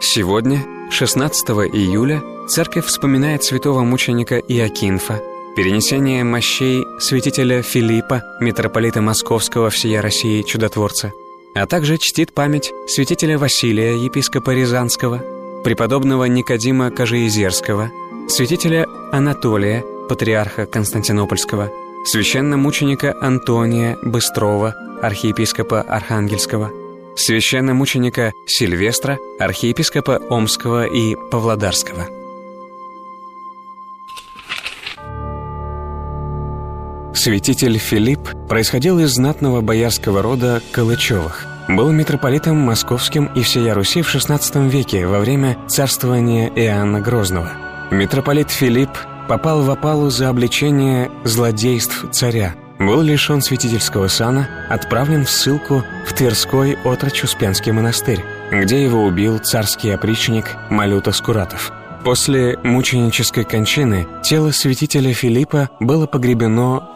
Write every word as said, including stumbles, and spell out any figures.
Сегодня, шестнадцатого июля, церковь вспоминает святого мученика Иокинфа, перенесение мощей святителя Филиппа, митрополита Московского всея России чудотворца, а также чтит память святителя Василия, епископа Рязанского, преподобного Никодима Кожеизерского, святителя Анатолия, патриарха Константинопольского, священномученика Антония Быстрова, архиепископа Архангельского, священномученика Сильвестра, архиепископа Омского и Павлодарского. Святитель Филипп происходил из знатного боярского рода Калычевых. Был митрополитом московским и всея Руси в шестнадцатом веке во время царствования Иоанна Грозного. Митрополит Филипп попал в опалу за обличение злодейств царя, был лишен святительского сана, отправлен в ссылку в Тверской Отрочь-Успенский монастырь, где его убил царский опричник Малюта Скуратов. После мученической кончины тело святителя Филиппа было погребено